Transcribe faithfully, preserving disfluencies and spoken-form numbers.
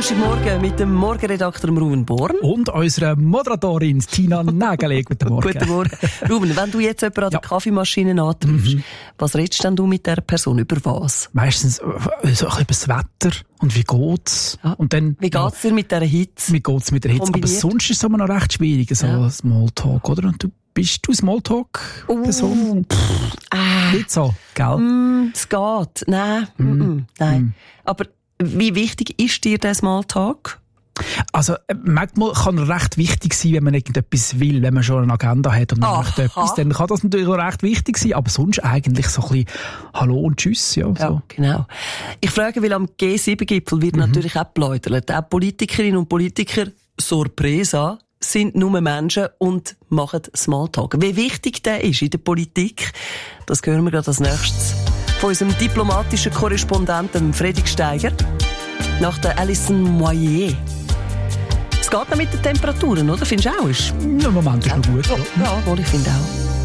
Donnerstagmorgen mit dem Morgenredakteur Ruben Born. Und unserer Moderatorin Tina Nägeli. Guten Morgen. Guten Morgen. Ruben, wenn du jetzt jemanden an der ja. Kaffeemaschine antriffst, mhm. was redest denn du mit dieser Person? Über was? Meistens so ein bisschen über das Wetter und wie geht's. Ja. Und dann, wie geht's dir mit dieser Hitze? Wie geht's mit der Hitze? Kombiniert? Aber sonst ist es immer noch recht schwierig, so ja. Smalltalk, oder? Und du bist du Smalltalk-Person? Oh, äh. Nicht so, gell? Mm, es geht. Nein. Mm. Mm. Nein. Mm. Aber wie wichtig ist dir der Smalltalk? Also, manchmal kann er recht wichtig sein, wenn man irgendetwas will, wenn man schon eine Agenda hat und man möchte etwas, dann kann das natürlich auch recht wichtig sein, aber sonst eigentlich so ein bisschen Hallo und Tschüss, ja. Ja, so. Genau. Ich frage, weil am G sieben Gipfel wird mhm. natürlich auch geläutert. Auch Politikerinnen und Politiker, Sorpresa, sind nur Menschen und machen Smalltalk. Wie wichtig der ist in der Politik, das hören wir gerade als nächstes von unserem diplomatischen Korrespondenten Fredrik Steiger nach der Alison Moyer. Es geht noch mit den Temperaturen, oder? Findest du auch? Ja, im Moment ist noch gut. Ja, ja, ich finde auch.